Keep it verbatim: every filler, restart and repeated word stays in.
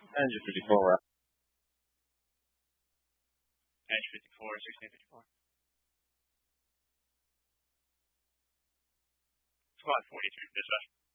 Engine fifty-four, we're out. Engine fifty-four, sixteen fifty-four. Squad forty-three, dispatch.